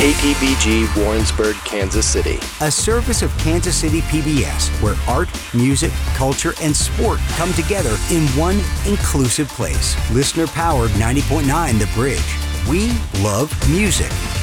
KTBG Warrensburg, Kansas City. A service of Kansas City PBS, where art, music, culture, and sport come together in one inclusive place. Listener-powered 90.9 The Bridge. We love music.